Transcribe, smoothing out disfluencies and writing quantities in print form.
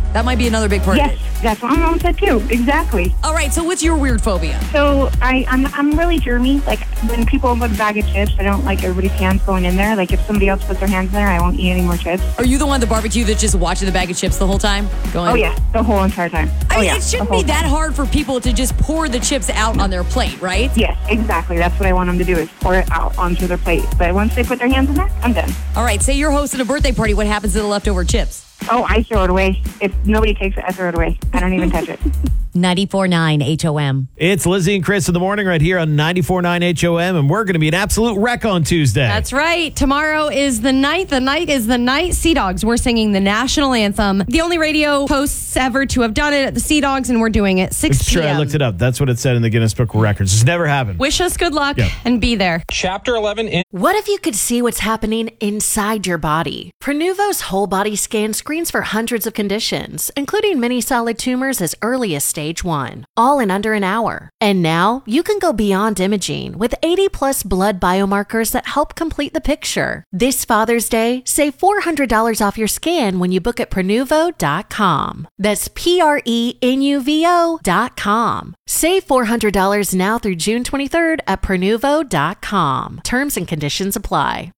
That might be another big part of Yes, it. that's what my mom said too. Exactly. All right, so what's your weird phobia? So I'm really germy. Like when people put a bag of chips, I don't like everybody's hands going in there. Like if somebody else puts their hands in there, I won't eat any more chips. Are you the one at the barbecue that's just watching the bag of chips the whole time? Oh yeah, the whole entire time. I mean, yeah, it shouldn't be that hard for people to just pour the chips out on their plate, right? Yes, exactly. That's what I want them to do is pour it out onto their plate. But once they put their hands in there, I'm done. All right, say you're hosting a birthday party. What happens to the leftover chips? Oh, I throw it away. If nobody takes it, I throw it away. I don't even touch it. 94.9 HOM. It's Lizzie and Chris in the morning right here on 94.9 HOM, and we're going to be an absolute wreck on Tuesday. That's right. Tomorrow is the night. The night is the night. Sea Dogs, we're singing the national anthem. The only radio hosts ever to have done it at the Sea Dogs, and we're doing it 6 It's true. p.m. I looked it up. That's what it said in the Guinness Book of Records. It's never happened. Wish us good luck Yeah. and be there. Chapter 11. What if you could see what's happening inside your body? Prenuvo's whole body scan screens for hundreds of conditions, including many solid tumors as early as stage 1, all in under an hour. And now you can go beyond imaging with 80 plus blood biomarkers that help complete the picture. This Father's Day, save $400 off your scan when you book at Prenuvo.com. That's Prenuvo.com. Save $400 now through June 23rd at Prenuvo.com. Terms and conditions apply.